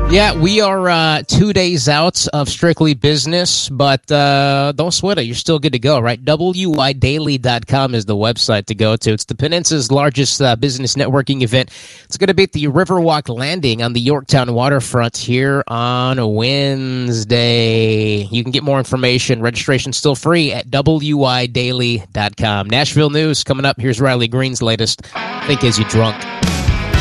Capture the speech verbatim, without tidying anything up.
Yeah, we are uh, two days out of Strictly Business, but uh, don't sweat it. You're still good to go, right? W I daily dot com is the website to go to. It's the Peninsula's largest uh, business networking event. It's going to be at the Riverwalk Landing on the Yorktown waterfront here on a Wednesday. You can get more information. Registration still free at W I daily dot com. Nashville News coming up. Here's Riley Green's latest. Think Is You Drunk?